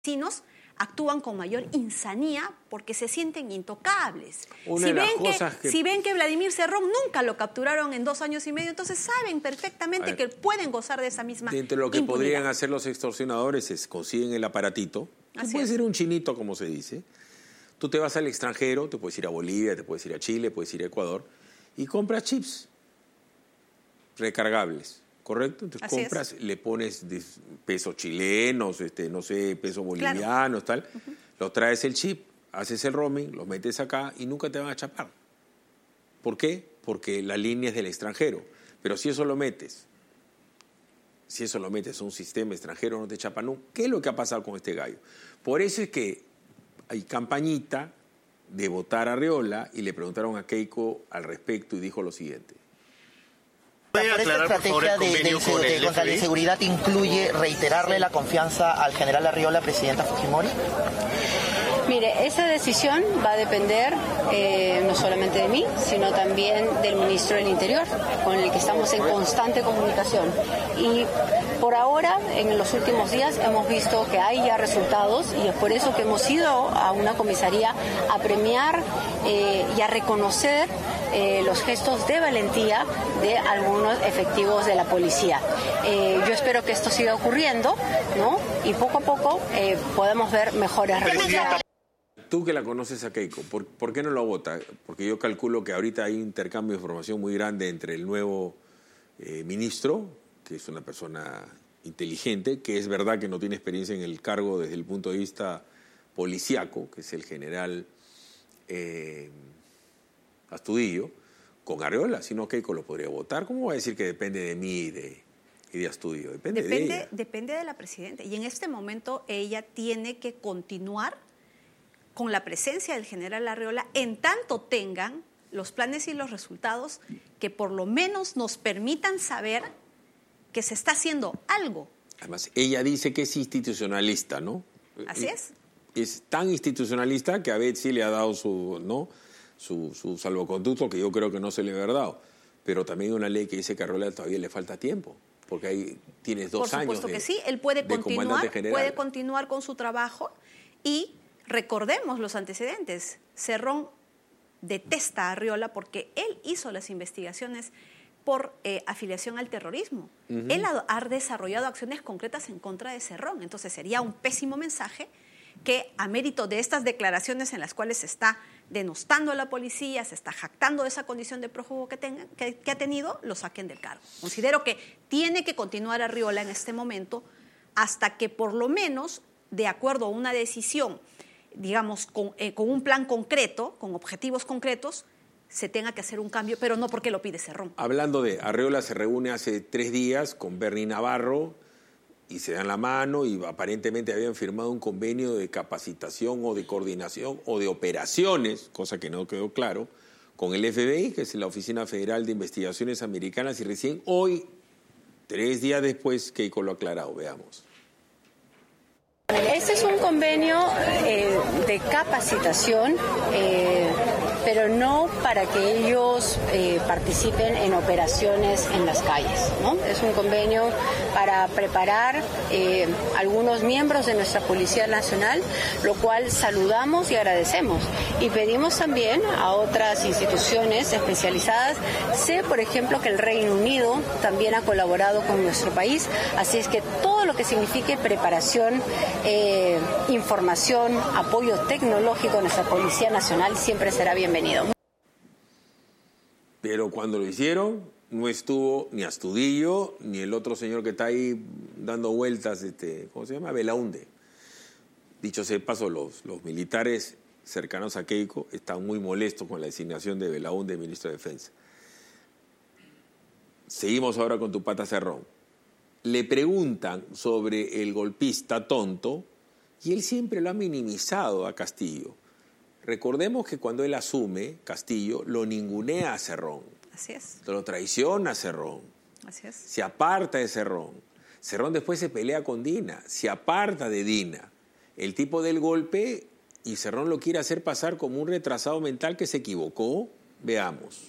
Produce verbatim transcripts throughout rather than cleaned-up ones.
vecinos actúan con mayor insanía porque se sienten intocables. Una si, de las ven que, cosas que... si ven que Vladimir Cerrón nunca lo capturaron en dos años y medio, entonces saben perfectamente que pueden gozar de esa misma Dentro de lo que impunidad. podrían hacer los extorsionadores es consiguen el aparatito. Tú puedes ser un chinito, como se dice. Tú te vas al extranjero, te puedes ir a Bolivia, te puedes ir a Chile, puedes ir a Ecuador y compras chips recargables. ¿Correcto? Entonces Así compras, es. le pones pesos chilenos, este, no sé, pesos bolivianos, claro. tal. Uh-huh. Lo traes el chip, haces el roaming, lo metes acá y nunca te van a chapar. ¿Por qué? Porque la línea es del extranjero. Pero si eso lo metes, si eso lo metes a un sistema extranjero, no te chapa nunca. ¿Qué es lo que ha pasado con este gallo? Por eso es que hay campañita de votar a Arriola y le preguntaron a Keiko al respecto y dijo lo siguiente. Por esta estrategia de, de, de, de contra la inseguridad incluye reiterarle la confianza al general Arriola, presidenta Fujimori. Mire, esa decisión va a depender eh, no solamente de mí, sino también del ministro del Interior, con el que estamos en constante comunicación. Y por ahora, en los últimos días, hemos visto que hay ya resultados y es por eso que hemos ido a una comisaría a premiar eh, y a reconocer eh, los gestos de valentía de algunos efectivos de la policía. Eh, yo espero que esto siga ocurriendo, ¿no? Y poco a poco eh, podamos ver mejores resultados. Tú que la conoces a Keiko, ¿por, ¿por qué no lo vota? Porque yo calculo que ahorita hay un intercambio de información muy grande entre el nuevo eh, ministro, que es una persona inteligente, que es verdad que no tiene experiencia en el cargo desde el punto de vista policíaco, que es el general eh, Astudillo, con Arriola. Si no, Keiko lo podría votar. ¿Cómo va a decir que depende de mí y de, y de Astudillo? Depende, depende de ella. Depende de la presidenta. Y en este momento ella tiene que continuar con la presencia del general Arriola, en tanto tengan los planes y los resultados que por lo menos nos permitan saber que se está haciendo algo. Además, ella dice que es institucionalista, ¿no? Así es. Es tan institucionalista que a Betsy le ha dado su, ¿no? su, su salvoconducto, que yo creo que no se le ha dado. Pero también hay una ley que dice que a Arriola todavía le falta tiempo, porque ahí tienes dos años. Por supuesto de, que sí, él puede continuar, puede continuar con su trabajo y recordemos los antecedentes. Cerrón detesta a Arriola porque él hizo las investigaciones por eh, afiliación al terrorismo. Uh-huh. Él ha, ha desarrollado acciones concretas en contra de Cerrón. Entonces sería un pésimo mensaje que a mérito de estas declaraciones en las cuales se está denostando a la policía, se está jactando de esa condición de prófugo que, tenga, que, que ha tenido, lo saquen del cargo. Considero que tiene que continuar Arriola en este momento hasta que por lo menos, de acuerdo a una decisión, digamos, con, eh, con un plan concreto, con objetivos concretos, se tenga que hacer un cambio, pero no porque lo pide Cerrón. Hablando de Arriola, se reúne hace tres días con Bernie Navarro y se dan la mano y aparentemente habían firmado un convenio de capacitación o de coordinación o de operaciones, cosa que no quedó claro, con el F B I, que es la Oficina Federal de Investigaciones Americanas, y recién hoy, tres días después, Keiko lo ha aclarado. Veamos. Este es un convenio eh, de capacitación, eh, pero no para que ellos eh, participen en operaciones en las calles, ¿no? Es un convenio para preparar eh, algunos miembros de nuestra Policía Nacional, lo cual saludamos y agradecemos. Y pedimos también a otras instituciones especializadas. Sé, por ejemplo, que el Reino Unido también ha colaborado con nuestro país, así es que todo lo que signifique preparación, Eh, información, apoyo tecnológico a nuestra Policía Nacional siempre será bienvenido. Pero cuando lo hicieron, no estuvo ni Astudillo, ni el otro señor que está ahí dando vueltas, este, ¿cómo se llama? Belaunde. Dicho sea de paso, los, los militares cercanos a Keiko están muy molestos con la designación de Belaunde, ministro de Defensa. Seguimos ahora con tu pata Cerrón. Le preguntan sobre el golpista tonto y él siempre lo ha minimizado a Castillo. Recordemos que cuando él asume, Castillo lo ningunea a Cerrón. Así es. Lo traiciona a Cerrón. Así es. Se aparta de Cerrón. Cerrón después se pelea con Dina, se aparta de Dina. El tipo del golpe y Cerrón lo quiere hacer pasar como un retrasado mental que se equivocó. Veamos.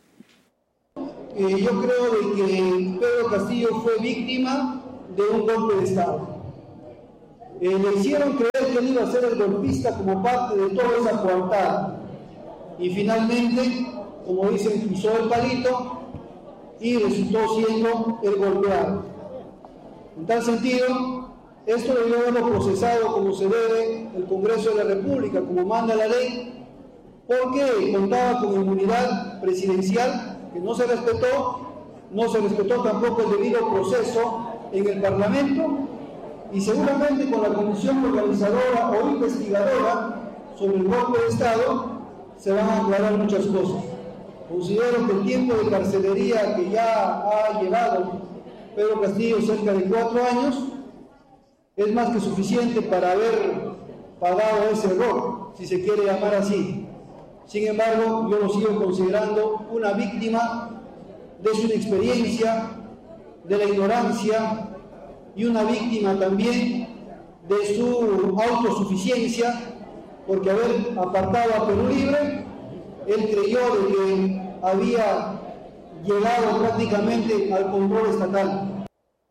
Eh, yo creo de que Pedro Castillo fue víctima de un golpe de Estado. Eh, le hicieron creer que él iba a ser el golpista como parte de toda esa coartada. Y finalmente, como dicen, pisó el palito y resultó siendo el golpeado. En tal sentido, esto debió haberlo procesado como se debe el Congreso de la República, como manda la ley, porque contaba con inmunidad presidencial que no se respetó, no se respetó tampoco el debido proceso en el Parlamento, y seguramente con la comisión organizadora o investigadora sobre el golpe de Estado se van a aclarar muchas cosas. Considero que el tiempo de carcelería que ya ha llevado Pedro Castillo, cerca de cuatro años, es más que suficiente para haber pagado ese error, si se quiere llamar así. Sin embargo, yo lo sigo considerando una víctima de su inexperiencia, de la ignorancia, y una víctima también de su autosuficiencia, porque haber apartado a Perú Libre, él creyó de que había llegado prácticamente al control estatal.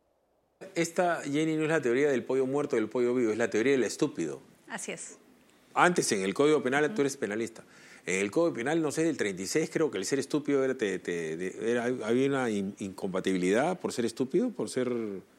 Esta, Jenny, no es la teoría del pollo muerto y del pollo vivo, es la teoría del estúpido. Así es. Antes, en el Código Penal, uh-huh. tú eres penalista. En el Código Penal, no sé, del treinta y seis, creo que el ser estúpido era, te, te, te, era había una in, incompatibilidad por ser estúpido, por ser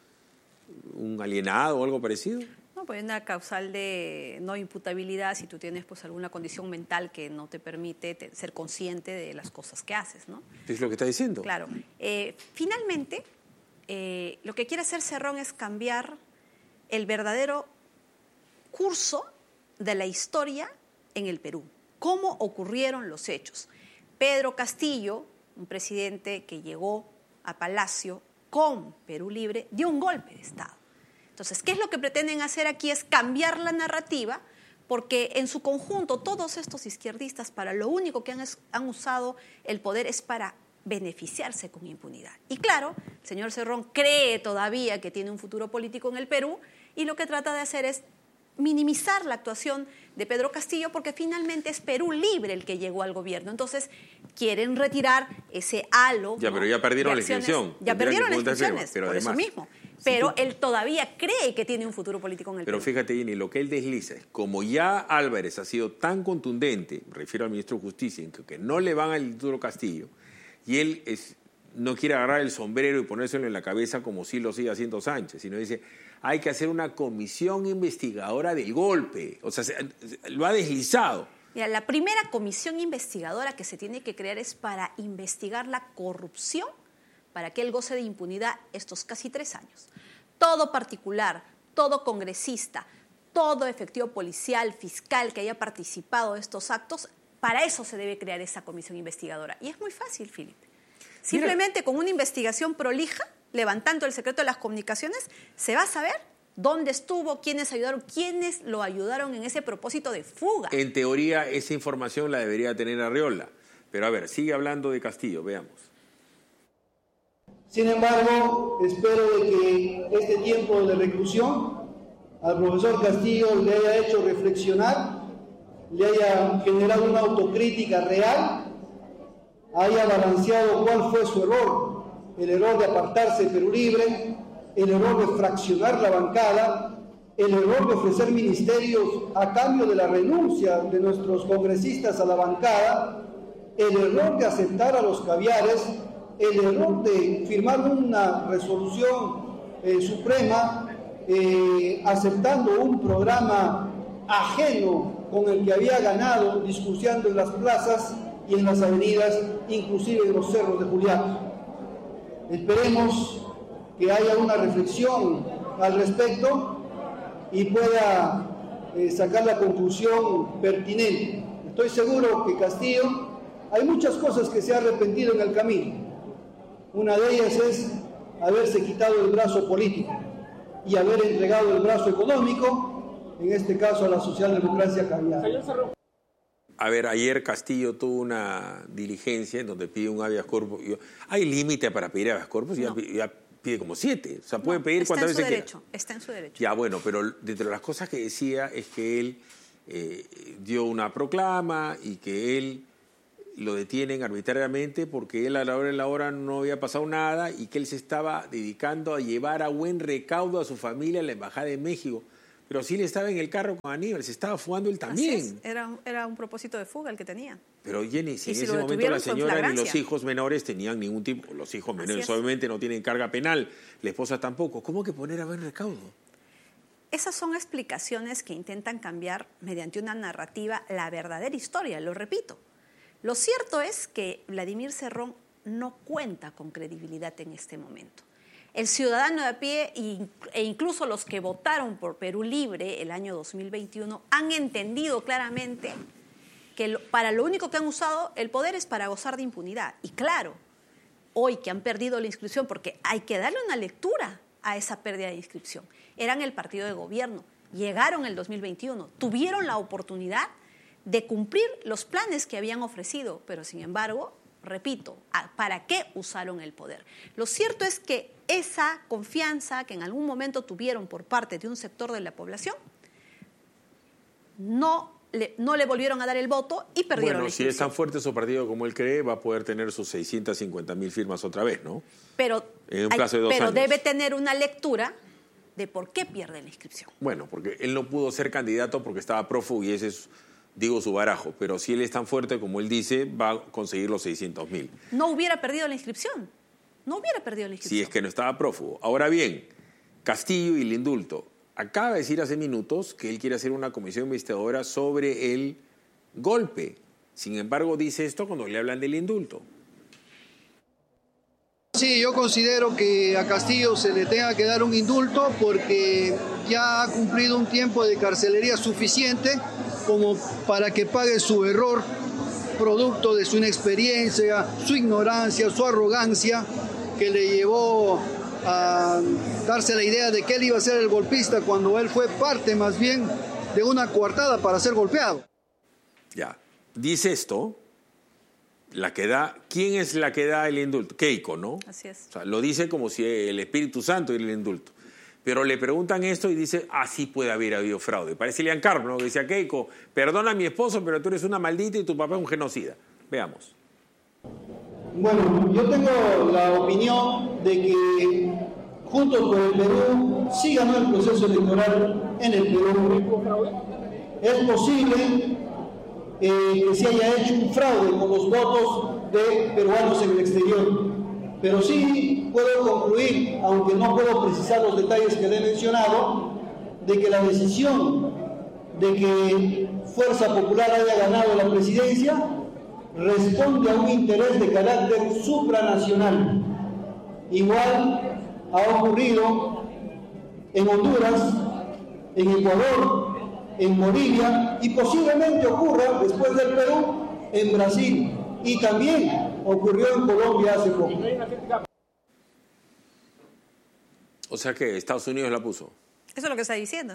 un alienado o algo parecido. No, pues hay una causal de no imputabilidad si tú tienes pues alguna condición mental que no te permite te, ser consciente de las cosas que haces, ¿no? Es lo que está diciendo. Claro. Eh, finalmente, eh, lo que quiere hacer Cerrón es cambiar el verdadero curso de la historia en el Perú. ¿Cómo ocurrieron los hechos? Pedro Castillo, un presidente que llegó a Palacio con Perú Libre, dio un golpe de Estado. Entonces, ¿qué es lo que pretenden hacer aquí? Es cambiar la narrativa, porque en su conjunto todos estos izquierdistas para lo único que han, han usado el poder es para beneficiarse con impunidad. Y claro, el señor Cerrón cree todavía que tiene un futuro político en el Perú y lo que trata de hacer es minimizar la actuación de Pedro Castillo porque finalmente es Perú Libre el que llegó al gobierno. Entonces, quieren retirar ese halo. Ya, ¿no? Pero ya perdieron la inscripción. Ya perdieron las inscripciones, por además, eso mismo. Pero si tú, él todavía cree que tiene un futuro político en el pero Perú. Pero fíjate, Jenny, lo que él desliza es, como ya Álvarez ha sido tan contundente, me refiero al ministro de Justicia, en que, que no le van al Instituto Castillo, y él es, no quiere agarrar el sombrero y ponérselo en la cabeza como si lo sigue haciendo Sánchez, sino dice, hay que hacer una comisión investigadora del golpe. O sea, se, lo ha deslizado. Mira, la primera comisión investigadora que se tiene que crear es para investigar la corrupción, para que él goce de impunidad estos casi tres años. Todo particular, todo congresista, todo efectivo policial, fiscal que haya participado de estos actos, para eso se debe crear esa comisión investigadora. Y es muy fácil, Felipe. Simplemente Mira. con una investigación prolija, levantando el secreto de las comunicaciones, se va a saber dónde estuvo, quiénes ayudaron, quiénes lo ayudaron en ese propósito de fuga. En teoría, esa información la debería tener Arriola. Pero a ver, sigue hablando de Castillo, veamos. Sin embargo, espero de que este tiempo de reclusión al profesor Castillo le haya hecho reflexionar, le haya generado una autocrítica real, haya balanceado cuál fue su error, el error de apartarse de Perú Libre, el error de fraccionar la bancada, el error de ofrecer ministerios a cambio de la renuncia de nuestros congresistas a la bancada, el error de aceptar a los caviares, el error de firmar una resolución eh, suprema eh, aceptando un programa ajeno con el que había ganado discutiendo en las plazas y en las avenidas, inclusive en los cerros de Juliaca. Esperemos que haya una reflexión al respecto y pueda eh, sacar la conclusión pertinente. Estoy seguro que Castillo, hay muchas cosas que se ha arrepentido en el camino. Una de ellas es haberse quitado el brazo político y haber entregado el brazo económico, en este caso a la socialdemocracia caviar. A ver, ayer Castillo tuvo una diligencia en donde pide un habeas corpus. Hay límite para pedir habeas corpus, no. ya, ya pide como siete. O sea, puede no, pedir cuantas veces quiera. Está en su derecho. Ya, bueno, pero dentro de las cosas que decía es que él eh, dio una proclama y que él lo detienen arbitrariamente porque él a la hora de la hora no había pasado nada y que él se estaba dedicando a llevar a buen recaudo a su familia a la Embajada de México. Pero sí, él estaba en el carro con Aníbal, se estaba fugando él también. Así es. Era, era un propósito de fuga el que tenía. Pero Jenny, si en si ese momento la señora ni los hijos menores tenían ningún tipo, los hijos menores obviamente no tienen carga penal, la esposa tampoco, ¿cómo que poner a buen recaudo? Esas son explicaciones que intentan cambiar mediante una narrativa la verdadera historia, lo repito. Lo cierto es que Vladimir Cerrón no cuenta con credibilidad en este momento. El ciudadano de a pie e incluso los que votaron por Perú Libre el año dos mil veintiuno han entendido claramente que lo, para lo único que han usado el poder es para gozar de impunidad. Y claro, hoy que han perdido la inscripción, porque hay que darle una lectura a esa pérdida de inscripción, eran el partido de gobierno, llegaron el dos mil veintiuno, tuvieron la oportunidad de cumplir los planes que habían ofrecido, pero sin embargo, repito, ¿para qué usaron el poder? Lo cierto es que esa confianza que en algún momento tuvieron por parte de un sector de la población, no le, no le volvieron a dar el voto y perdieron bueno, la si es tan fuerte su partido como él cree, va a poder tener sus seiscientas cincuenta mil firmas otra vez, ¿no? Pero, en un plazo de dos pero años. debe tener una lectura de por qué pierde la inscripción. Bueno, porque él no pudo ser candidato porque estaba prófugo y ese es, digo, su barajo. Pero si él es tan fuerte como él dice, va a conseguir los seiscientos mil. No hubiera perdido la inscripción. No hubiera perdido la inscripción. Si es que no estaba prófugo. Ahora bien, Castillo y el indulto. Acaba de decir hace minutos que él quiere hacer una comisión investigadora sobre el golpe. Sin embargo, dice esto cuando le hablan del indulto. Sí, yo considero que a Castillo se le tenga que dar un indulto porque ya ha cumplido un tiempo de carcelería suficiente como para que pague su error, producto de su inexperiencia, su ignorancia, su arrogancia, que le llevó a darse la idea de que él iba a ser el golpista cuando él fue parte más bien de una coartada para ser golpeado. Ya, dice esto, la que da, ¿quién es la que da el indulto? Keiko, ¿no? Así es. O sea, lo dice como si el Espíritu Santo diera el indulto. Pero le preguntan esto y dice, ah, sí puede haber habido fraude. Parece Lian Carp, ¿no? Que decía, Keiko, perdona a mi esposo, pero tú eres una maldita y tu papá es un genocida. Veamos. Bueno, yo tengo la opinión de que Juntos por el Perú sí ganó el proceso electoral en el Perú. Es posible eh, que se haya hecho un fraude con los votos de peruanos en el exterior. Pero sí puedo concluir, aunque no puedo precisar los detalles que le he mencionado, de que la decisión de que Fuerza Popular haya ganado la presidencia responde a un interés de carácter supranacional. Igual ha ocurrido en Honduras, en Ecuador, en Bolivia y posiblemente ocurra después del Perú en Brasil y también ocurrió en Colombia hace poco. O sea que Estados Unidos la puso. Eso es lo que está diciendo.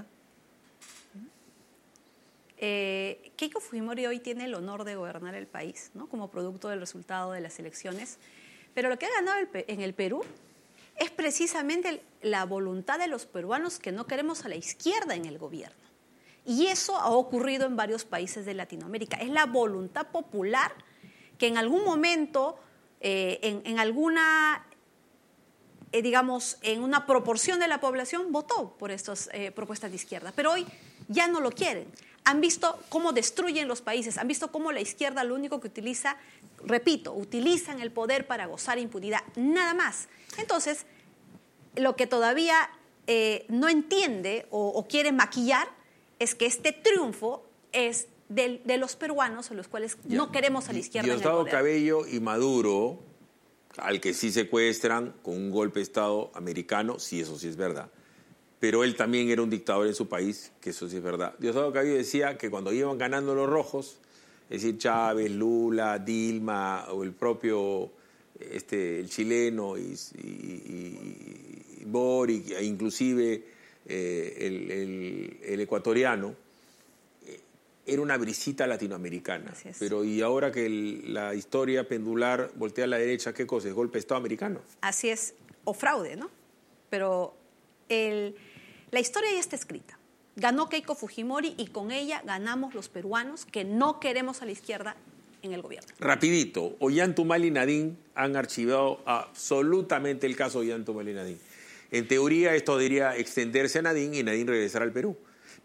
Eh, Keiko Fujimori hoy tiene el honor de gobernar el país, ¿no? Como producto del resultado de las elecciones, pero lo que ha ganado el, en el Perú es precisamente la voluntad de los peruanos que no queremos a la izquierda en el gobierno. Y eso ha ocurrido en varios países de Latinoamérica. Es la voluntad popular que en algún momento, eh, en, en alguna, eh, digamos, en una proporción de la población votó por estas eh, propuestas de izquierda, pero hoy ya no lo quieren. Han visto cómo destruyen los países, han visto cómo la izquierda lo único que utiliza, repito, utilizan el poder para gozar impunidad, nada más. Entonces, lo que todavía eh, no entiende o, o quiere maquillar es que este triunfo es de, de los peruanos, a los cuales ya no queremos a la izquierda en el Diosdado poder. Cabello y Maduro, al que sí secuestran con un golpe de Estado americano, sí, eso sí es verdad. Pero él también era un dictador en su país, que eso sí es verdad. Diosdado Cabello decía que cuando iban ganando los rojos, es decir, Chávez, Lula, Dilma o el propio este, el chileno y, y, y, y Boric, e inclusive eh, el, el, el ecuatoriano, eh, era una brisita latinoamericana. Pero y ahora que el, la historia pendular voltea a la derecha, ¿qué cosa? ¿Es golpe de Estado americano? Así es, o fraude, ¿no? Pero el, la historia ya está escrita. Ganó Keiko Fujimori y con ella ganamos los peruanos que no queremos a la izquierda en el gobierno. Rapidito, Ollantaytamala y Nadine han archivado absolutamente el caso Ollantaytamala y Nadine. En teoría esto debería extenderse a Nadine y Nadine regresar al Perú.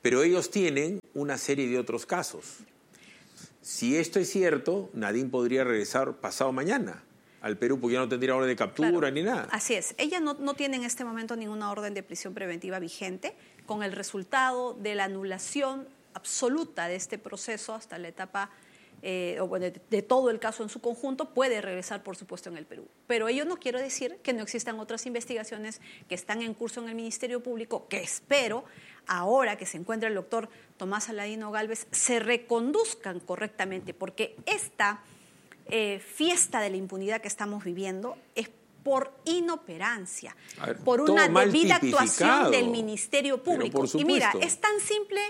Pero ellos tienen una serie de otros casos. Si esto es cierto, Nadine podría regresar pasado mañana al Perú, porque ya no tendría orden de captura claro, ni nada. Así es. Ella no, no tiene en este momento ninguna orden de prisión preventiva vigente, con el resultado de la anulación absoluta de este proceso hasta la etapa, eh, o bueno, de, de todo el caso en su conjunto, puede regresar, por supuesto, en el Perú. Pero ello no quiere decir que no existan otras investigaciones que están en curso en el Ministerio Público, que espero, ahora que se encuentra el doctor Tomás Aladino Gálvez, se reconduzcan correctamente, porque esta eh, fiesta de la impunidad que estamos viviendo es por inoperancia, ver, por una debida actuación del Ministerio Público. Y mira, es tan simple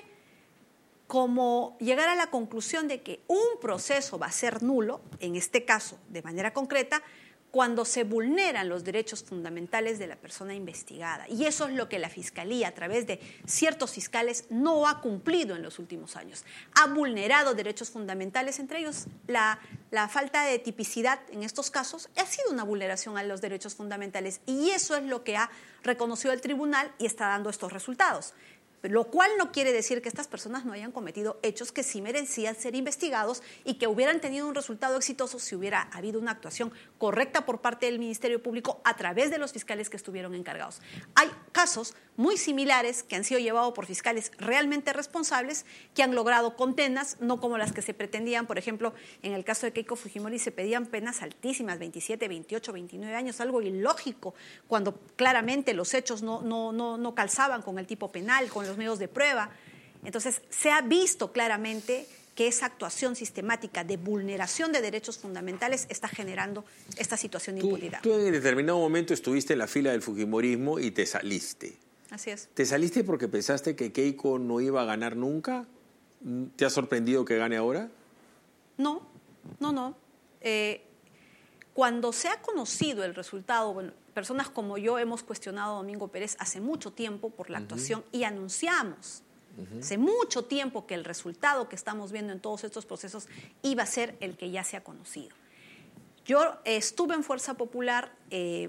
como llegar a la conclusión de que un proceso va a ser nulo, en este caso de manera concreta, cuando se vulneran los derechos fundamentales de la persona investigada. Y eso es lo que la Fiscalía, a través de ciertos fiscales, no ha cumplido en los últimos años. Ha vulnerado derechos fundamentales, entre ellos la, la falta de tipicidad en estos casos, ha sido una vulneración a los derechos fundamentales. Y eso es lo que ha reconocido el tribunal y está dando estos resultados. Lo cual no quiere decir que estas personas no hayan cometido hechos que sí merecían ser investigados y que hubieran tenido un resultado exitoso si hubiera habido una actuación correcta por parte del Ministerio Público a través de los fiscales que estuvieron encargados. Hay casos muy similares que han sido llevados por fiscales realmente responsables que han logrado condenas, no como las que se pretendían. Por ejemplo, en el caso de Keiko Fujimori se pedían penas altísimas, veintisiete, veintiocho, veintinueve años, algo ilógico, cuando claramente los hechos no, no, no, no calzaban con el tipo penal, con los medios de prueba. Entonces, se ha visto claramente que esa actuación sistemática de vulneración de derechos fundamentales está generando esta situación de impunidad. Tú, tú en determinado momento estuviste en la fila del fujimorismo y te saliste. Así es. ¿Te saliste porque pensaste que Keiko no iba a ganar nunca? ¿Te ha sorprendido que gane ahora? No, no, no. Eh, cuando se ha conocido el resultado, bueno, personas como yo hemos cuestionado a Domingo Pérez hace mucho tiempo por la actuación uh-huh. y anunciamos uh-huh. hace mucho tiempo que el resultado que estamos viendo en todos estos procesos iba a ser el que ya se ha conocido. Yo eh, estuve en Fuerza Popular, eh,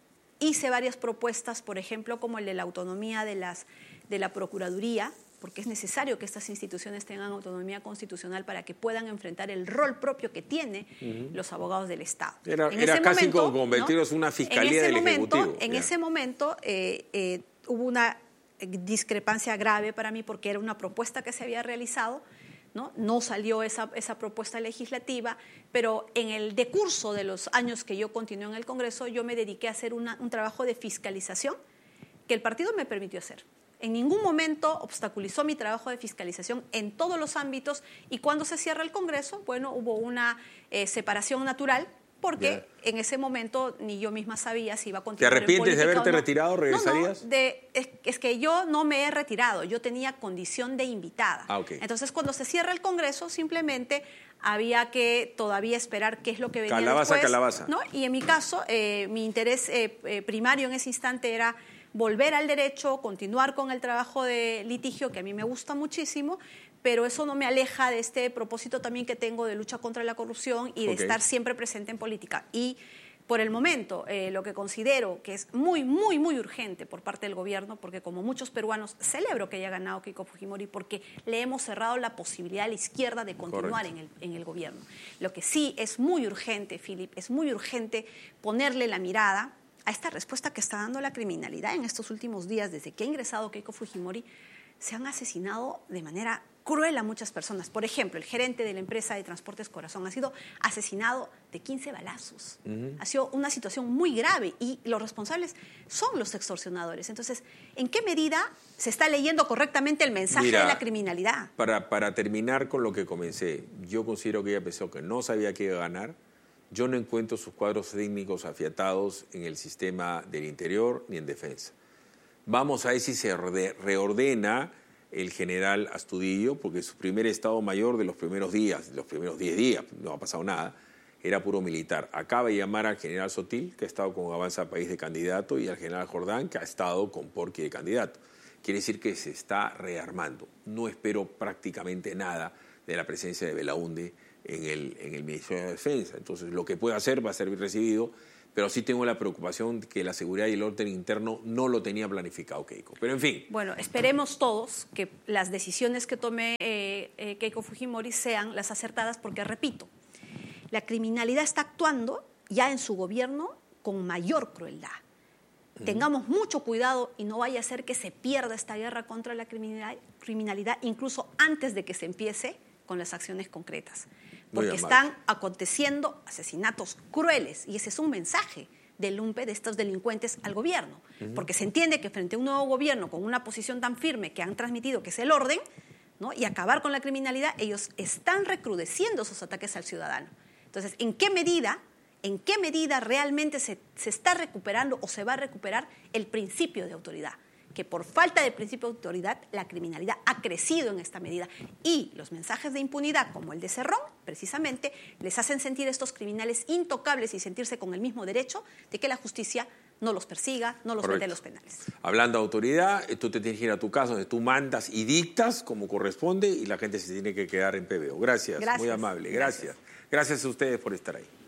hice varias propuestas, por ejemplo, como el de la autonomía de, las, de la Procuraduría, porque es necesario que estas instituciones tengan autonomía constitucional para que puedan enfrentar el rol propio que tienen uh-huh. los abogados del Estado. Era, en era ese casi momento, como convertirlos en ¿no? una fiscalía del momento, Ejecutivo. En yeah. ese momento eh, eh, hubo una discrepancia grave para mí porque era una propuesta que se había realizado, no, no salió esa, esa propuesta legislativa, pero en el decurso de los años que yo continué en el Congreso, yo me dediqué a hacer una, un trabajo de fiscalización que el partido me permitió hacer. En ningún momento obstaculizó mi trabajo de fiscalización en todos los ámbitos y cuando se cierra el Congreso, bueno, hubo una eh, separación natural porque yeah. en ese momento ni yo misma sabía si iba a continuar en política. ¿Te arrepientes de haberte no. retirado? ¿Regresarías? No, no, de, es, es que yo no me he retirado, yo tenía condición de invitada. Ah, okay. Entonces, cuando se cierra el Congreso, simplemente había que todavía esperar qué es lo que venía calabaza, después. Calabaza, ¿no? Y en mi caso, eh, mi interés eh, eh, primario en ese instante era volver al derecho, continuar con el trabajo de litigio, que a mí me gusta muchísimo, pero eso no me aleja de este propósito también que tengo de lucha contra la corrupción y de okay. estar siempre presente en política. Y por el momento, eh, lo que considero que es muy, muy, muy urgente por parte del gobierno, porque como muchos peruanos celebro que haya ganado Keiko Fujimori, porque le hemos cerrado la posibilidad a la izquierda de continuar en el, en el gobierno. Lo que sí es muy urgente, Philip, es muy urgente ponerle la mirada a esta respuesta que está dando la criminalidad en estos últimos días. Desde que ha ingresado Keiko Fujimori, se han asesinado de manera cruel a muchas personas. Por ejemplo, el gerente de la empresa de Transportes Corazón ha sido asesinado de quince balazos. Uh-huh. Ha sido una situación muy grave y los responsables son los extorsionadores. Entonces, ¿en qué medida se está leyendo correctamente el mensaje Mira, de la criminalidad? Para, para terminar con lo que comencé, yo considero que ella pensó que no sabía qué iba a ganar. Yo no encuentro sus cuadros técnicos afiatados en el sistema del interior ni en defensa. Vamos a ver si se reordena el general Astudillo, porque su primer estado mayor de los primeros días, de los primeros diez días, no ha pasado nada, era puro militar. Acaba de llamar al general Sotil, que ha estado con Avanza País de candidato, y al general Jordán, que ha estado con Porqui de candidato. Quiere decir que se está rearmando. No espero prácticamente nada de la presencia de Belaunde en el, en el Ministerio de Defensa. Entonces, lo que pueda hacer va a ser bien recibido, pero sí tengo la preocupación que la seguridad y el orden interno no lo tenía planificado Keiko. Pero en fin. Bueno, esperemos todos que las decisiones que tome eh, eh, Keiko Fujimori sean las acertadas, porque, repito, la criminalidad está actuando ya en su gobierno con mayor crueldad. Uh-huh. Tengamos mucho cuidado y no vaya a ser que se pierda esta guerra contra la criminalidad, criminalidad incluso antes de que se empiece con las acciones concretas. Porque están aconteciendo asesinatos crueles y ese es un mensaje del L U M P, de estos delincuentes, al gobierno. Uh-huh. Porque se entiende que frente a un nuevo gobierno con una posición tan firme que han transmitido, que es el orden, ¿no?, y acabar con la criminalidad, ellos están recrudeciendo sus ataques al ciudadano. Entonces, ¿en qué medida, en qué medida realmente se, se está recuperando o se va a recuperar el principio de autoridad? Que por falta de principio de autoridad la criminalidad ha crecido en esta medida y los mensajes de impunidad como el de Cerrón precisamente les hacen sentir a estos criminales intocables y sentirse con el mismo derecho de que la justicia no los persiga, no los mete en los penales. Hablando de autoridad, tú te tienes que ir a tu casa donde tú mandas y dictas como corresponde y la gente se tiene que quedar en P B O. Gracias, Gracias. Muy amable. Gracias. Gracias. Gracias a ustedes por estar ahí.